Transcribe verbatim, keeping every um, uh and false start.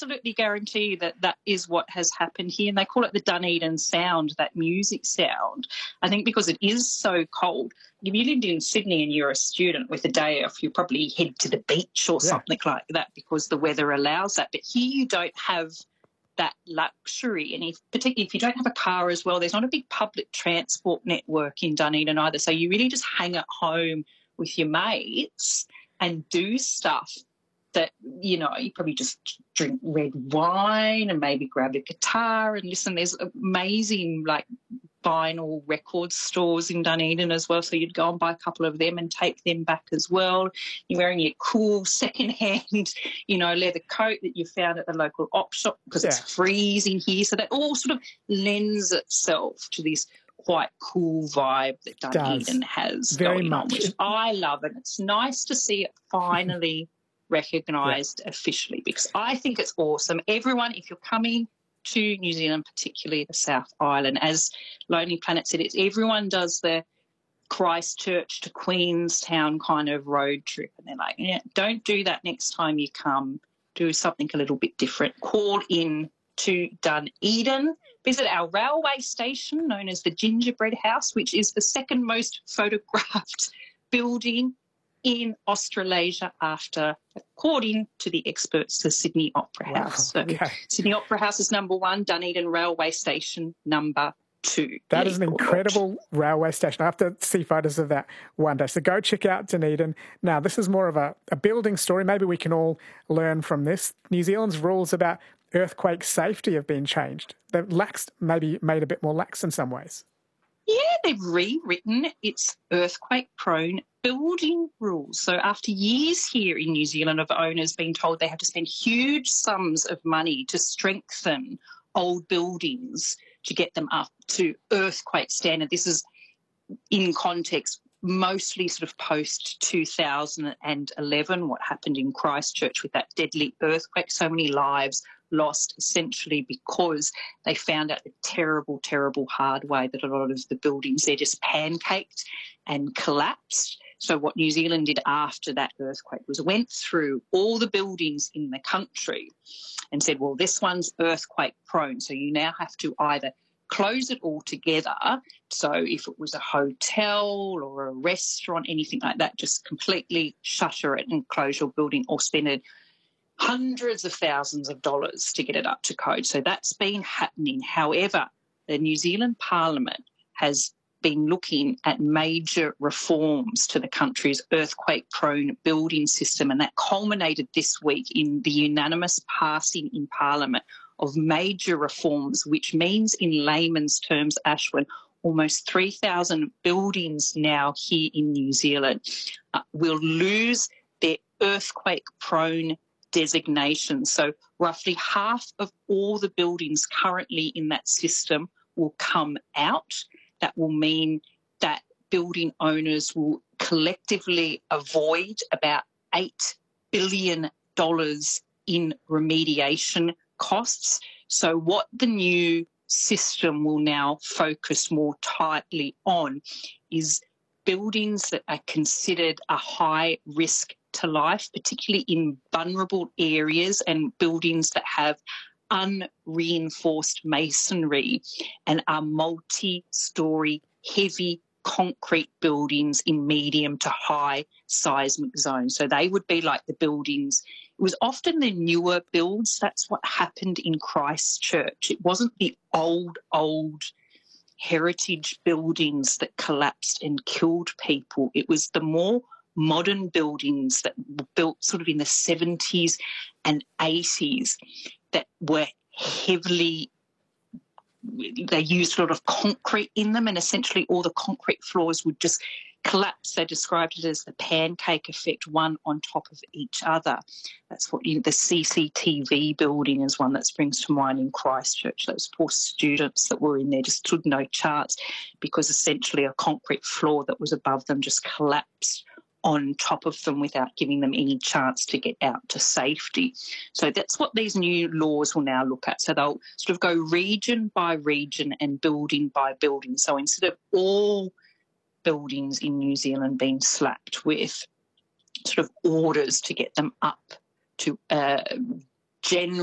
absolutely guarantee you that that is what has happened here. And they call it the Dunedin sound, that music sound. I think because it is so cold. If you lived in Sydney and you're a student with a day off, you probably head to the beach or Yeah. something like that because the weather allows that. But here you don't have that luxury. And if, particularly if you don't have a car as well, there's not a big public transport network in Dunedin either. So you really just hang at home with your mates and do stuff that, you know, you probably just drink red wine and maybe grab a guitar and listen. There's amazing, like, vinyl record stores in Dunedin as well, so you'd go and buy a couple of them and take them back as well. You're wearing your cool second-hand, you know, leather coat that you found at the local op shop because Yeah. it's freezing here. So that all sort of lends itself to this quite cool vibe that Dunedin Does. has Very going much. on, which I love, and it's nice to see it finally recognised yeah. officially, because I think it's awesome. Everyone, if you're coming to New Zealand, particularly the South Island, as Lonely Planet said, it's everyone does the Christchurch to Queenstown kind of road trip, and they're like, yeah, don't do that next time you come. Do something a little bit different. Call in to Dunedin. Visit our railway station known as the Gingerbread House, which is the second most photographed building in Australasia after, according to the experts, the Sydney Opera Wow, House. So okay. Sydney Opera House is number one, Dunedin Railway Station number two. That is an incredible railway station. I have to see photos of that one day. So go check out Dunedin. Now, this is more of a, a building story. Maybe we can all learn from this. New Zealand's rules about earthquake safety have been changed. They've laxed, maybe made a bit more lax in some ways. Yeah, they've rewritten its earthquake-prone building rules. So after years here in New Zealand of owners being told they have to spend huge sums of money to strengthen old buildings to get them up to earthquake standard, this is in context mostly sort of post two thousand eleven, what happened in Christchurch with that deadly earthquake, so many lives lost essentially because they found out the terrible, terrible hard way that a lot of the buildings, they're just pancaked and collapsed. So what New Zealand did after that earthquake was went through all the buildings in the country and said, well, this one's earthquake prone, so you now have to either close it all together. So if it was a hotel or a restaurant, anything like that, just completely shutter it and close your building, or spend it hundreds of thousands of dollars to get it up to code. So that's been happening. However, the New Zealand Parliament has been looking at major reforms to the country's earthquake-prone building system, and that culminated this week in the unanimous passing in Parliament of major reforms, which means in layman's terms, Ashwin, almost three thousand buildings now here in New Zealand uh, will lose their earthquake-prone designation. So roughly half of all the buildings currently in that system will come out. That will mean that building owners will collectively avoid about eight billion dollars in remediation costs. So what the new system will now focus more tightly on is buildings that are considered a high risk to life, particularly in vulnerable areas, and buildings that have unreinforced masonry and are multi-storey heavy concrete buildings in medium to high seismic zones. So they would be like the buildings, it was often the newer builds. That's what happened in Christchurch. It wasn't the old, old heritage buildings that collapsed and killed people. It was the more modern buildings that were built sort of in the seventies and eighties that were heavily, they used a lot of concrete in them, and essentially all the concrete floors would just collapse. They described it as the pancake effect, one on top of each other. That's what you, the C C T V building is one that springs to mind in Christchurch. Those poor students that were in there just stood no chance because essentially a concrete floor that was above them just collapsed on top of them without giving them any chance to get out to safety. So that's what these new laws will now look at. So they'll sort of go region by region and building by building. So instead of all buildings in New Zealand being slapped with sort of orders to get them up to uh, general